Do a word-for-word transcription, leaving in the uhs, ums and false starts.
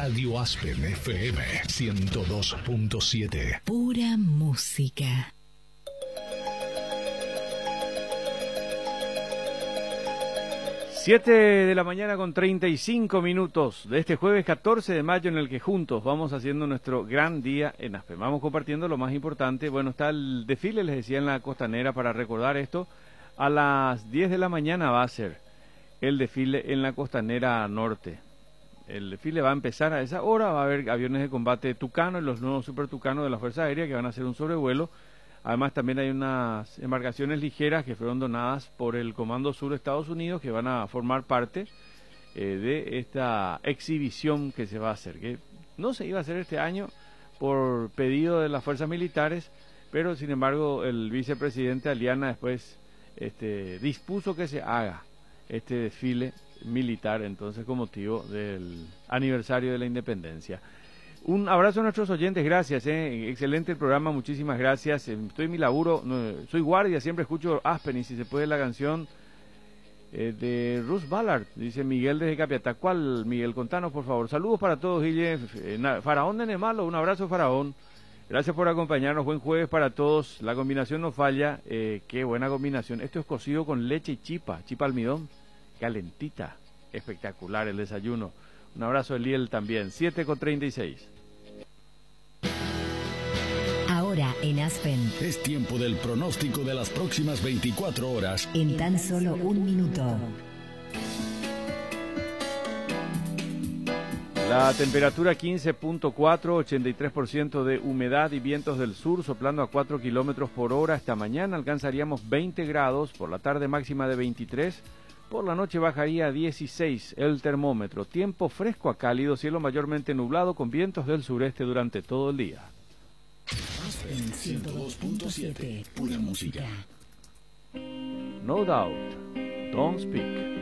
Radio Aspen F M ciento dos punto siete. Pura música. Siete de la mañana con treinta y cinco minutos de este jueves catorce de mayo, en el que juntos vamos haciendo nuestro gran día en Aspen. Vamos compartiendo lo más importante. Bueno, está el desfile, les decía, en la costanera. Para recordar esto, a las diez de la mañana va a ser el desfile en la costanera norte. El desfile va a empezar a esa hora. Va a haber aviones de combate Tucano y los nuevos Super Tucano de la Fuerza Aérea, que van a hacer un sobrevuelo. Además, también hay unas embarcaciones ligeras que fueron donadas por el Comando Sur de Estados Unidos, que van a formar parte eh, de esta exhibición que se va a hacer, que no se iba a hacer este año por pedido de las fuerzas militares, pero sin embargo el vicepresidente Aliana después este, dispuso que se haga este desfile militar, entonces, con motivo del aniversario de la independencia. Un abrazo a nuestros oyentes, gracias, eh. excelente el programa, muchísimas gracias. Estoy en mi laburo, no, soy guardia, siempre escucho Aspen, y si se puede la canción eh, de Ruth Ballard, dice Miguel desde Capiatá. ¿Cuál, Miguel? Contanos, por favor. Saludos para todos, Guille. Eh, Faraón de Nemalo, un abrazo, Faraón. Gracias por acompañarnos, buen jueves para todos. La combinación no falla, eh, qué buena combinación. Esto es cocido con leche y chipa, chipa almidón, calentita, espectacular el desayuno. Un abrazo, Eliel, también. siete con treinta y seis. Ahora en Aspen. Es tiempo del pronóstico de las próximas veinticuatro horas. En tan solo un minuto. La temperatura quince punto cuatro, ochenta y tres por ciento de humedad y vientos del sur soplando a cuatro kilómetros por hora. Esta mañana alcanzaríamos veinte grados, por la tarde máxima de veintitrés. Por la noche bajaría a dieciséis el termómetro. Tiempo fresco a cálido, cielo mayormente nublado con vientos del sureste durante todo el día. Aspen ciento dos punto siete, pura música. No Doubt, Don't Speak.